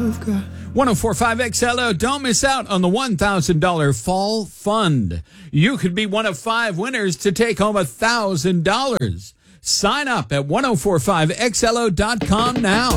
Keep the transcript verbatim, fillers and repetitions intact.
I've got. ten forty-five X L O, don't miss out on the one thousand dollars Fall Fund. You could be one of five winners to take home one thousand dollars. Sign up at ten forty-five X L O dot com now.